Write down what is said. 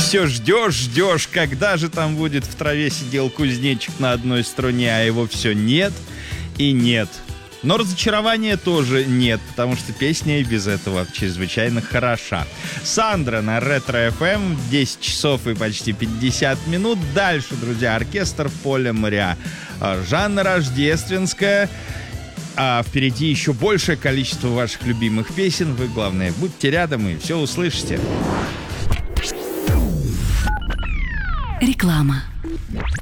все ждешь, когда же там будет в траве сидел кузнечик на одной струне, а его все нет и нет. Но разочарования тоже нет, потому что песня и без этого чрезвычайно хороша. Сандра на Ретро-ФМ, 10 часов и почти 50 минут. Дальше, друзья, оркестр Поля Моря. Жанна Рождественская. А впереди еще большее количество ваших любимых песен. Вы, главное, будьте рядом и все услышите. Реклама.